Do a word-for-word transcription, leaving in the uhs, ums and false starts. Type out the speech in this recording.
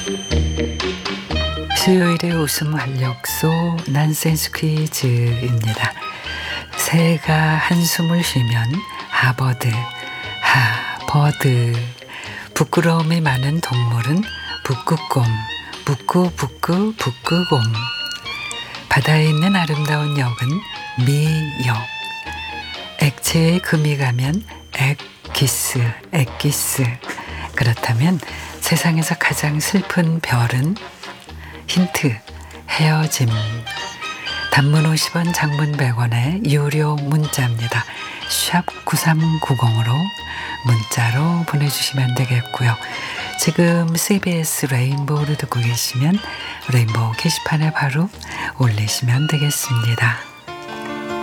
수요일의 웃음 활력소 난센스 퀴즈입니다. 새가 한숨을 쉬면 하버드, 하버드. 부끄러움이 많은 동물은 북극곰, 북구북구 북구곰. 바다에 있는 아름다운 역은 미역. 액체에 금이 가면 액기스, 액기스. 그렇다면 세상에서 가장 슬픈 별은? 힌트, 헤어짐. 단문 오십 원, 장문 백 원의 유료 문자입니다. 샵 구삼구공으로 문자로 보내주시면 되겠고요. 지금 씨비에스 레인보우를 듣고 계시면 레인보우 게시판에 바로 올리시면 되겠습니다.